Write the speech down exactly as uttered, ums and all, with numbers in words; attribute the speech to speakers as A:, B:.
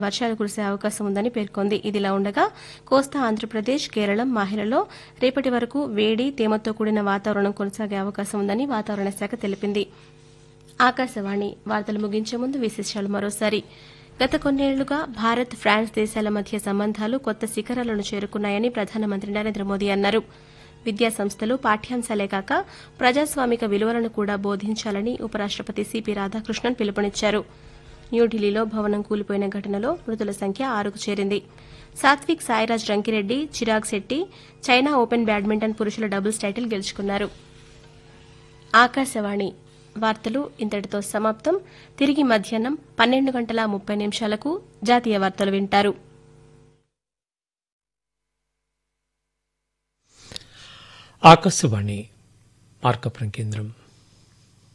A: వర్షాలు కురిసే అవకాశం ఉందని పేర్కొంది. ఇదిలా ఉండగా కోస్తా ఆంధ్రప్రదేశ్, కేరళం, మాహిలలో రేపటి వరకు వేడి, తేమతో కూడిన వాతావరణం కొనసాగే అవకాశం ఉందని వాతావరణ శాఖ తెలిపింది. ఆకాశవాణి వార్తలు ముగించే ముందు విశేషాలు మరోసారి. గత కొన్నేళ్లుగా భారత్, ఫ్రాన్స్ దేశాల మధ్య సంబంధాలు కొత్త శిఖరాలను చేరుకున్నాయని ప్రధానమంత్రి నరేంద్ర మోదీ అన్నారు. విద్యా సంస్థలు పాఠ్యాంశాలే కాక ప్రజాస్వామిక విలువలను కూడా బోధించాలని ఉపరాష్టపతి సిపి రాధాకృష్ణన్ పిలుపునిచ్చారు. న్యూఢిల్లీలో భవనం కూలిపోయిన ఘటనలో మృతుల సంఖ్య ఆరుకు చేరింది. Satvik Sairaj Rankireddy, Chirag Shetty China open badminton పురుషుల డబుల్స్ టైటిల్ గెలుచుకున్నారు. ఆకాశవాణి వార్తలు ఇంతటితో సమాప్తం. తిరిగి మధ్యాహ్నం పన్నెండు గంటల ముప్పై నిమిషాలకు జాతీయ వార్తలు వింటారు.
B: ఆకాశవాణి మార్కపురం కేంద్రం